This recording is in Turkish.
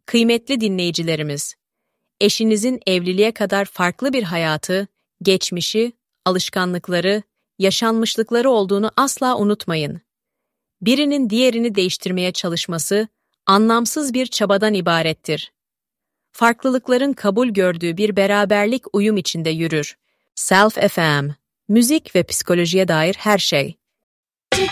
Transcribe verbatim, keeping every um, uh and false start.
Kıymetli dinleyicilerimiz, eşinizin evliliğe kadar farklı bir hayatı, geçmişi, alışkanlıkları, yaşanmışlıkları olduğunu asla unutmayın. Birinin diğerini değiştirmeye çalışması, anlamsız bir çabadan ibarettir. Farklılıkların kabul gördüğü bir beraberlik uyum içinde yürür. Self F M, müzik ve psikolojiye dair her şey.